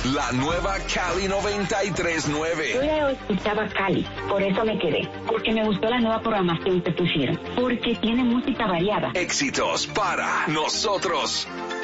La nueva Cali 93.9. Yo ya escuchaba Cali, por eso me quedé. Porque me gustó la nueva programación que pusieron. Porque tiene música variada. Éxitos para nosotros.